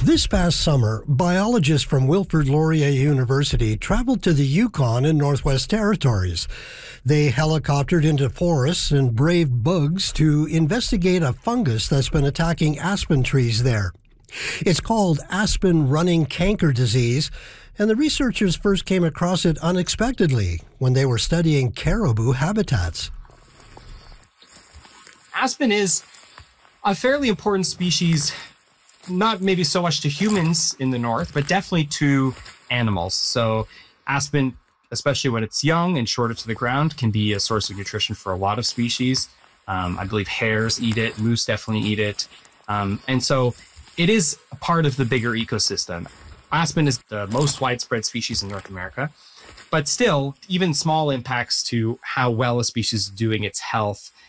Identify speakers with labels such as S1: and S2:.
S1: This past summer, biologists from Wilfrid Laurier University traveled to the Yukon in Northwest Territories. They helicoptered into forests and braved bugs to investigate a fungus that's been attacking aspen trees there. It's called aspen running canker disease, and the researchers first came across it unexpectedly when they were studying caribou habitats.
S2: Aspen is a fairly important species, not maybe so much to humans in the north, but definitely to animals. So aspen, especially when it's young and shorter to the ground, can be a source of nutrition for a lot of species. I believe hares eat it, moose definitely eat it. And so it is a part of the bigger ecosystem. Aspen is the most widespread species in North America, but still, even small impacts to how well a species is doing, its health,